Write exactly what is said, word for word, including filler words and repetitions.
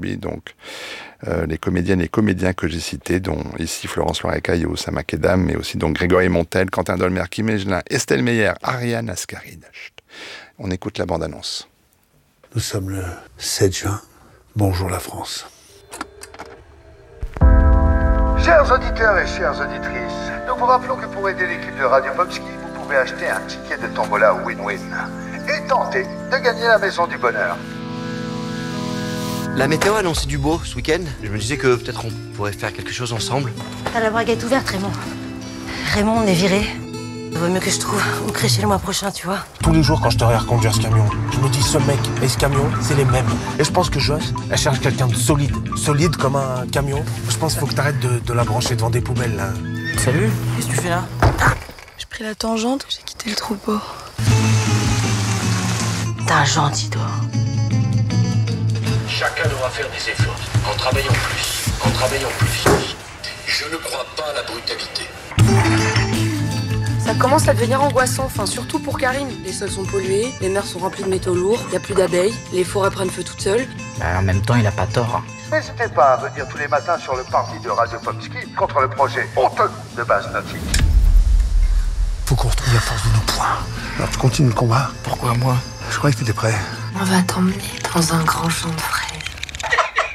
lui, donc euh, les comédiennes et comédiens que j'ai cités, dont ici Florence Loireca, Oussama Kedam, mais aussi donc Grégory Montel, Quentin Dolmer, Kim Egelin, Estelle Meyer, Ariane Ascaride. On écoute la bande-annonce. Nous sommes le sept juin. Bonjour la France. Chers auditeurs et chères auditrices, nous vous rappelons que pour aider l'équipe de Radio Pomsky, vous pouvez acheter un ticket de tombola win-win et tenter de gagner la maison du bonheur. La météo annonçait du beau ce week-end. Je me disais que peut-être on pourrait faire quelque chose ensemble. T'as la braguette ouverte, Raymond. Raymond, on est viré. Il vaut mieux que je trouve où crécher le mois prochain, tu vois. Tous les jours, quand je te regarde conduire ce camion, je me dis, ce mec et ce camion, c'est les mêmes. Et je pense que Joss, elle cherche quelqu'un de solide. Solide comme un camion. Je pense qu'il faut que t'arrêtes de, de la brancher devant des poubelles, là. Salut, qu'est-ce que tu fais là? J'ai pris la tangente, j'ai quitté le troupeau. T'es un gentil, toi. Chacun devra faire des efforts, en travaillant plus, en travaillant plus. Je ne crois pas à la brutalité. Ça commence à devenir angoissant, enfin surtout pour Karine. Les sols sont pollués, les mers sont remplies de métaux lourds, il n'y a plus d'abeilles, les forêts prennent feu toutes seules. Bah, en même temps, il a pas tort. Hein. N'hésitez pas à venir tous les matins sur le parvis de Radio Pomsky contre le projet honteux de base nautique. Faut qu'on retrouve la force de nos poings. Alors tu continues le combat. Pourquoi moi? Je croyais que t'étais prêt. On va t'emmener dans un grand champ de fraises.